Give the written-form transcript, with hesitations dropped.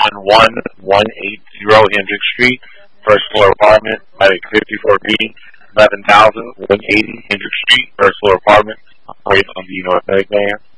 11180 Hendrick Street, first floor apartment, Medic 54B, 11,180 Hendrick Street, first floor apartment, operated on the North Medic van.